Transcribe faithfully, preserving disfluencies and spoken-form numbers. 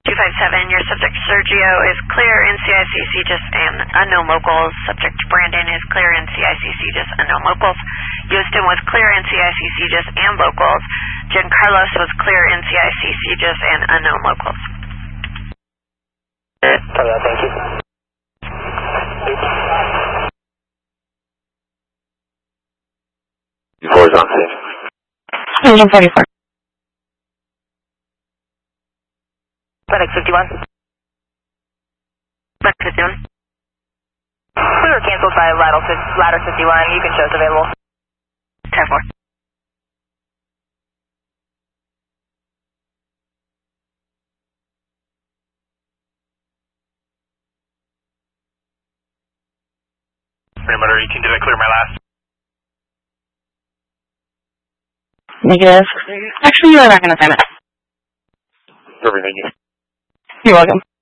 two five seven, your subject Sergio is clear in C I C C, just and unknown locals. Subject Brandon is clear in C I C C, just unknown locals. Houston was clear in C I C C, just and locals. Giancarlos was clear in C I C C, just and unknown locals. Hello, thank you. Four is on scene. Engine forty-four. FedEx fifty-one. FedEx fifty-one. We were canceled by ladder fifty-one. You can show us available. ten four. Perimeter eighteen, did I clear my last? Negative. Actually, you are not going to sign it. Perfect, thank you. You're welcome.